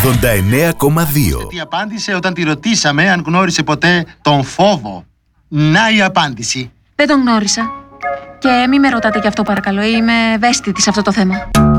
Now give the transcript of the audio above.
89,2. Τι απάντησε όταν τη ρωτήσαμε αν γνώρισε ποτέ τον φόβο. Να η απάντηση. Δεν τον γνώρισα. Και μη με ρωτάτε γι' αυτό παρακαλώ, είμαι ευαίσθητη σε αυτό το θέμα.